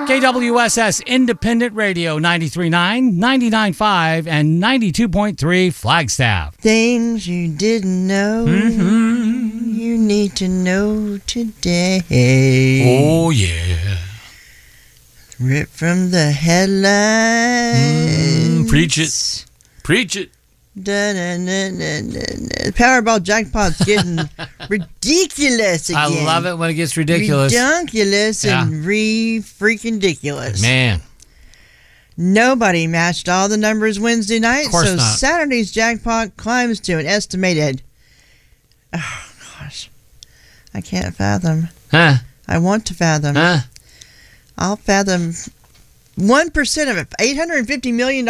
KWSS Independent Radio 93.9, 99.5, and 92.3 Flagstaff. Things you didn't know you need to know today. Oh, yeah. Ripped from the headlines. Preach it. Preach it. The Powerball jackpot's getting ridiculous again. I love it when it gets ridiculous. Redunculous and freaking ridiculous. Man. Nobody matched all the numbers Wednesday night, Of course so not. Saturday's jackpot climbs to an estimated... Oh, gosh. I can't fathom. Huh? I want to fathom. Huh? I'll fathom 1% of it. $850 million.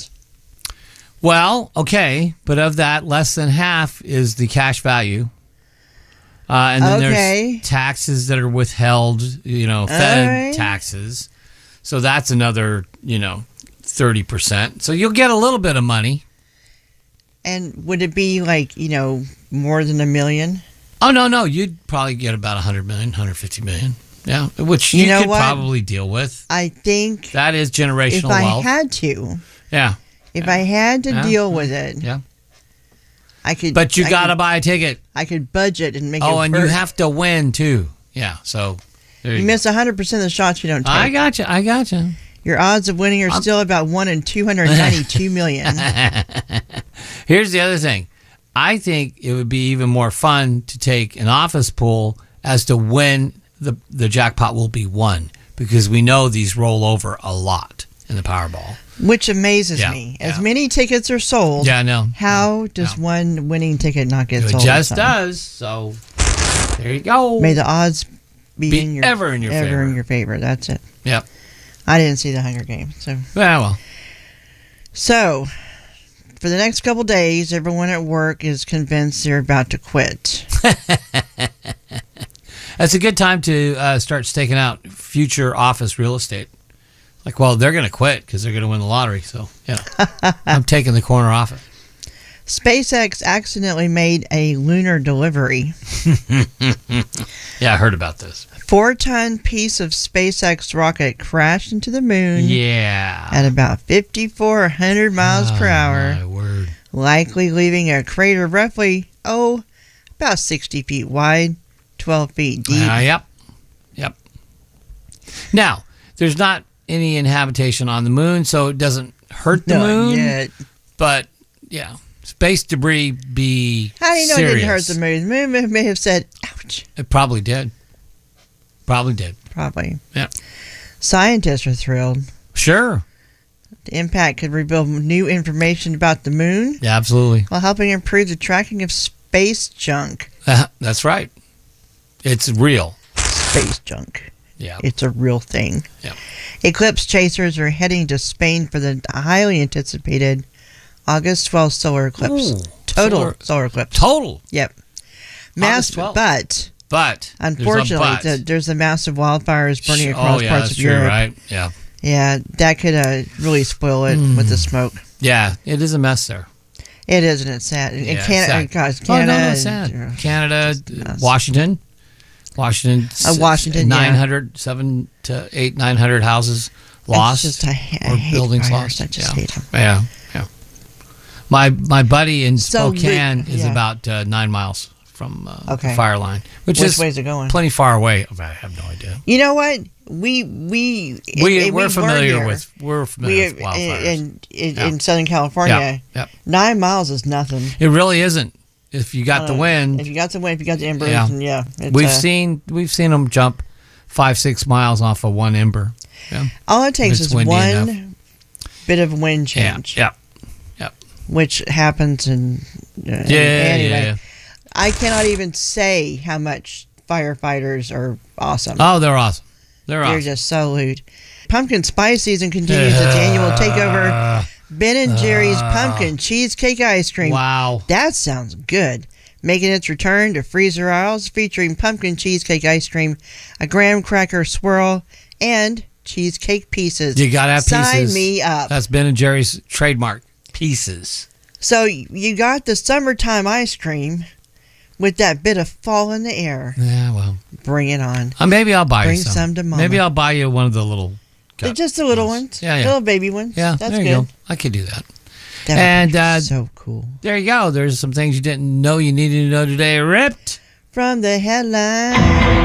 Well, okay, but of that, less than half is the cash value. And then there's taxes that are withheld, Fed taxes. So that's another, 30%. So you'll get a little bit of money. And would it be like, more than $1 million? Oh, no. You'd probably get about $100 million, $150 million. Yeah, which you could probably deal with. I think that is generational wealth. If I had to. Yeah. If I had to deal with it. Yeah. I could. But you got to buy a ticket. I could budget and make it work. Oh, and you have to win, too. Yeah, so. You miss 100% of the shots you don't take. I got you. Your odds of winning are still about 1 in 292 million. Here's the other thing. I think it would be even more fun to take an office pool as to when the jackpot will be won, because we know these roll over a lot in the Powerball. Which amazes me. As many tickets are sold. Yeah, I know. How does one winning ticket not get sold? It just does. So there you go. May the odds be ever in your favor. That's it. Yep. I didn't see the Hunger Games. So for the next couple days, everyone at work is convinced they're about to quit. That's a good time to start staking out future office real estate. Like, well, they're going to quit because they're going to win the lottery. So, I'm taking the corner office. SpaceX accidentally made a lunar delivery. Yeah, I heard about this. 4-ton piece of SpaceX rocket crashed into the moon. Yeah. At about 5,400 miles per hour. My word. Likely leaving a crater roughly, about 60 feet wide, 12 feet deep. Yep. Now, there's not any inhabitation on the moon, so it doesn't hurt the moon. Yet. But, yeah, space debris be How do you know serious. it didn't hurt the moon? The moon may have said, ouch. It probably did. Probably. Yeah. Scientists are thrilled. Sure. The impact could reveal new information about the moon. Yeah, absolutely. While helping improve the tracking of space junk. That's right. It's real. Space junk. Yeah. It's a real thing. Yeah. Eclipse chasers are heading to Spain for the highly anticipated August 12th solar eclipse. Ooh, Total solar eclipse. Total. Yep. But unfortunately, there's a massive wildfires burning across parts of Europe. Right? Yeah, that could really spoil it with the smoke. Yeah, it is a mess there. It is, and it's sad. Yeah, Canada, it's sad. Canada, Washington, Washington, 900 houses lost. It's just, I hate buildings lost. I just hate them. Yeah. My buddy in Spokane is about 9 miles from the fire line, which is ways it going? Plenty far away. I have no idea. You know what? We're familiar with wildfires in Southern California. Yep. 9 miles is nothing. It really isn't. If you got the wind, if you got the embers, we've seen them jump 5-6 miles off of one ember. Yeah. All it takes is one bit of wind change. Yeah. Which happens anyway. I cannot even say how much firefighters are awesome. Oh, they're awesome. They're just so lewd. Pumpkin spice season continues its annual takeover. Ben & Jerry's pumpkin cheesecake ice cream. Wow. That sounds good. Making its return to freezer aisles, featuring pumpkin cheesecake ice cream, a graham cracker swirl, and cheesecake pieces. You gotta have pieces. Sign me up. That's Ben & Jerry's trademark. Pieces. So you got the summertime ice cream with that bit of fall in the air. Yeah, well. Bring it on. Maybe I'll buy you some. Bring some to Mama. Maybe I'll buy you one of the little cups. Just the little ones. Yeah. Little baby ones. Yeah, that's there you go. I could do that. That would be so cool. There you go. There's some things you didn't know you needed to know today. Ripped from the headline.